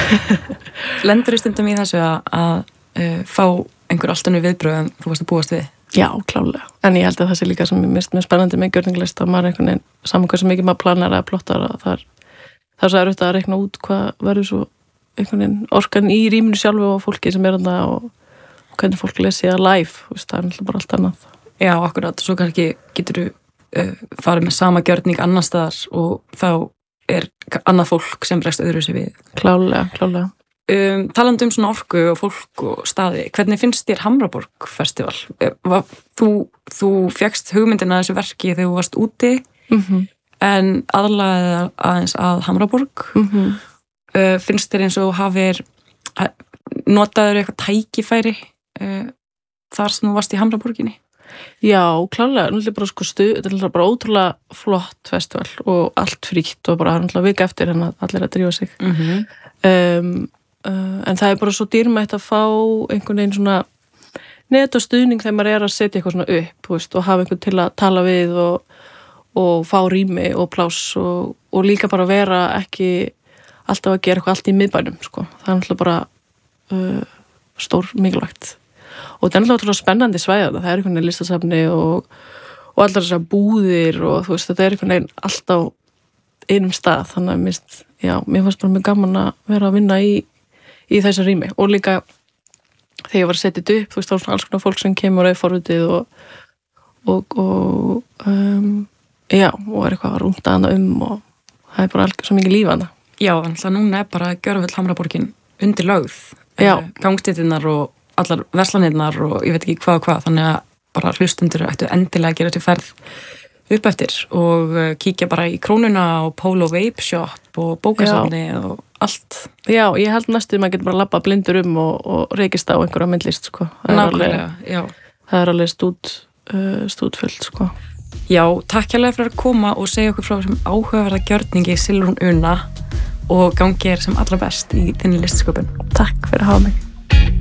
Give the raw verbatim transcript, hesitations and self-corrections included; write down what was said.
Lendur í stundum í þessu að, að uh, fá einhver allt önnur viðbröð en þú varst að búast við? Já, klálega. En ég held að það sé líka sem er mest spennandi með gjörninglist að maður einhvern veginn, saman hvað sem mikið maður planar eða plottar að það er, það er svo erfitt að reikna út hvað verður svo einhvern veginn orkan í rýminu sjálfu og fólki sem er þarna og, og hvernig fólk lesi að live, veist, það er náttúrulega bara allt annað. Já, akkurat. Svo kannski getur þú uh, farið með sama gjörning annar staðar og þá er annað fólk sem bregst öðru sér við. Klálega, klálega. Um, talandi um svona orku og fólk og staði, hvernig finnst þér Hamraborg festival? Þú, þú fékkst hugmyndina þessu verki þegar þú varst úti mm-hmm. en aðlagaði aðeins að Hamraborg mm-hmm. uh, finnst þér eins og hafir notaður eitthvað tækifæri uh, þar sem þú varst í Hamraborginni? Já, klálega, náttúrulega bara sko stuð, þetta er bara ótrúlega flott festival og allt frítt og bara náttúrulega vika eftir en allir að drífa sig mm-hmm. um, Uh, en það er bara svo dýrmætt að fá einhvern veginn svona net og stuðning þegar maður er að setja eitthvað svona upp veist, og hafa einhvern til að tala við og, og fá rými og pláss og, og líka bara vera ekki alltaf að gera eitthvað allt í miðbænum sko. Það er náttúrulega bara uh, stór mikilvægt og þetta er náttúrulega spennandi svæða það er einhvern veginn listasafni og, og allar þessar búðir og þú veist, þetta er einhvern veginn allt á einum stað þannig að mist, já, mér fannst bara mjög gaman að vera að vinna í í þessu rými og líka þegar ég var að setja þetta upp, þú veist, þá er svona alls konar fólk sem kemur og er forvitið og og, og um, já, og er eitthvað að rúnda hana um og það er bara alveg svo mikið líf hana. Já, en það núna er bara gjörfull Hamraborgin undir lögð gangstéttinnar og allar verslanirnar og ég veit ekki hvað og hvað, þannig að bara hlustundur ættu endilega að gera til ferð upp eftir og kíkja bara í Krónuna og Polo Vape Shop og bókasafni og allt. Já, ég held næstu maður getur bara labba blindur um og, og reykist á einhverja myndlist, sko. Nákvæmlega, já. Það er alveg stút, uh, stútfullt, sko. Já, takk hérlega fyrir að koma og segja okkur frá þessum áhugaverða gjörningi Silfrún Una og gangi er sem allra best í þinni listsköpun. Takk fyrir að hafa mig.